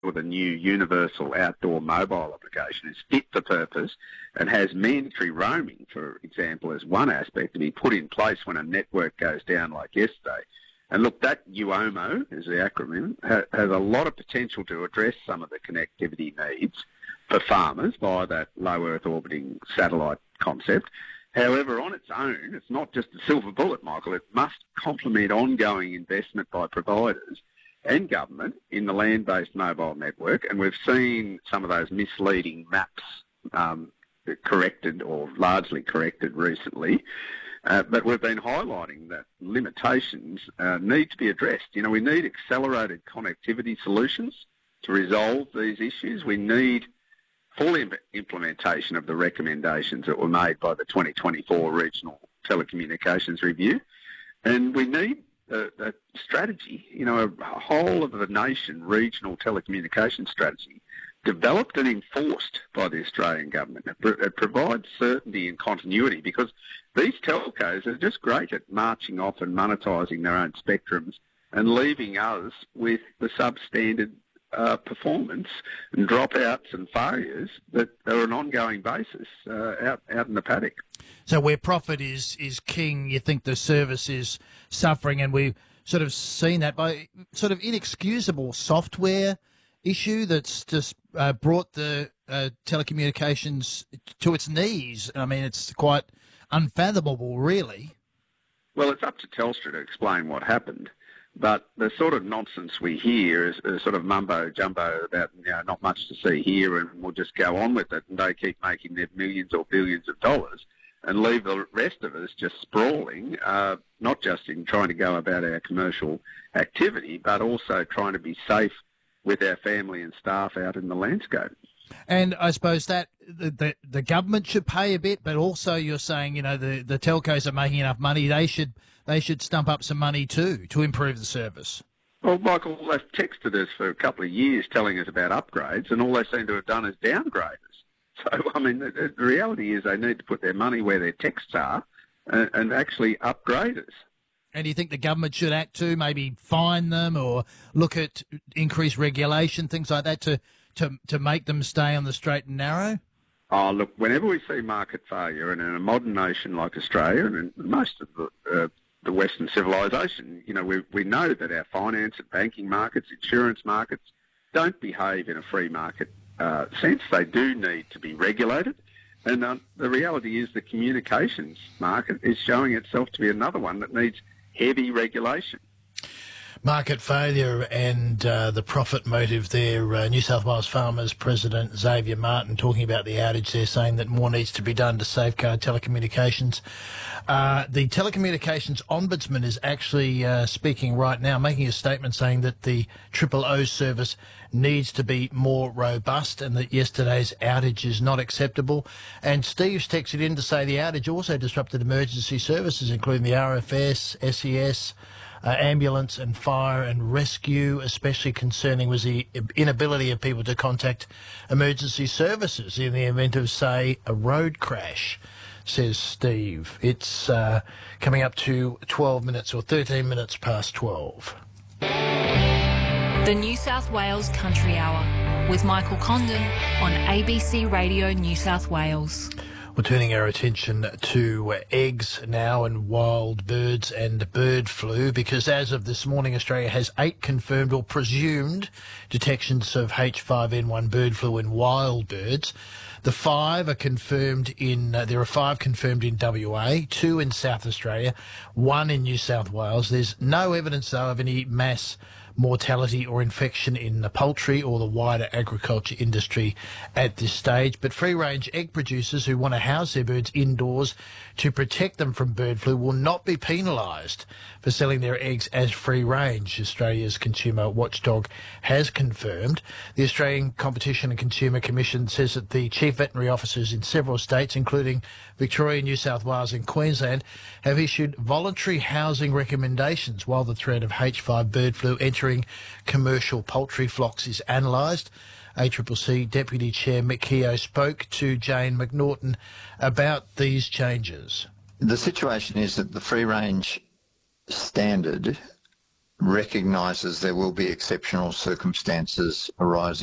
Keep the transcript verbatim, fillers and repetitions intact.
with a new universal outdoor mobile application is fit for purpose and has mandatory roaming, for example, as one aspect to be put in place when a network goes down like yesterday. And look, that U O M O, is the acronym, ha- has a lot of potential to address some of the connectivity needs for farmers via that low Earth orbiting satellite concept. However, on its own, it's not just a silver bullet, Michael. It must complement ongoing investment by providers and government in the land-based mobile network, and we've seen some of those misleading maps um, corrected or largely corrected recently, uh, but we've been highlighting that limitations uh, need to be addressed. You know, we need accelerated connectivity solutions to resolve these issues. We need full im- implementation of the recommendations that were made by the twenty twenty-four Regional Telecommunications Review, and we need A, a strategy, you know, a whole of the nation regional telecommunications strategy developed and enforced by the Australian government. It, pro- it provides certainty and continuity because these telcos are just great at marching off and monetising their own spectrums and leaving us with the substandard uh, performance and dropouts and failures that are an ongoing basis uh, out, out in the paddock. So where profit is is king, you think the service is suffering, and we've sort of seen that by sort of inexcusable software issue that's just uh, brought the uh, telecommunications to its knees. I mean, it's quite unfathomable, really. Well, it's up to Telstra to explain what happened, but the sort of nonsense we hear is, is sort of mumbo-jumbo about, you know, not much to see here and we'll just go on with it, and they keep making their millions or billions of dollars and leave the rest of us just sprawling, uh, not just in trying to go about our commercial activity, but also trying to be safe with our family and staff out in the landscape. And I suppose that the, the, the government should pay a bit, but also you're saying, you know, the, the telcos are making enough money. They should they should stump up some money too to improve the service. Well, Michael, they've texted us for a couple of years telling us about upgrades, and all they seem to have done is downgrade us. So, I mean, the, the reality is they need to put their money where their texts are and, and actually upgrade us. And do you think the government should act too, maybe fine them or look at increased regulation, things like that, to, to, to make them stay on the straight and narrow? Oh, look, whenever we see market failure, and in a modern nation like Australia and in most of the, uh, the Western civilisation, you know, we, we know that our finance and banking markets, insurance markets, don't behave in a free market uh, sense. They do need to be regulated. And uh, the reality is the communications market is showing itself to be another one that needs heavy regulation. Market failure and uh, the profit motive there. Uh, New South Wales Farmers President Xavier Martin talking about the outage there, saying that more needs to be done to safeguard telecommunications. Uh, the Telecommunications Ombudsman is actually uh, speaking right now, making a statement saying that the Triple O service needs to be more robust and that yesterday's outage is not acceptable. And Steve's texted in to say the outage also disrupted emergency services, including the R F S, S E S, Uh, ambulance and fire and rescue. Especially concerning was the inability of people to contact emergency services in the event of, say, a road crash, says Steve. It's uh, coming up to twelve minutes or thirteen minutes past twelve. The New South Wales Country Hour with Michael Condon on A B C Radio New South Wales. We're turning our attention to eggs now and wild birds and bird flu, because as of this morning, Australia has eight confirmed or presumed detections of H five N one bird flu in wild birds. The five are confirmed in, uh, there are five confirmed in W A, two in South Australia, one in New South Wales. There's no evidence, though, of any mass mortality or infection in the poultry or the wider agriculture industry at this stage. But free-range egg producers who want to house their birds indoors to protect them from bird flu will not be penalised for selling their eggs as free-range, Australia's consumer watchdog has confirmed. The Australian Competition and Consumer Commission says that the chief veterinary officers in several states, including Victoria, New South Wales and Queensland, have issued voluntary housing recommendations while the threat of H five bird flu entering commercial poultry flocks is analysed. A C C C Deputy Chair Mick Keogh spoke to Jane McNaughton about these changes. The situation is that the free-range standard recognises there will be exceptional circumstances arising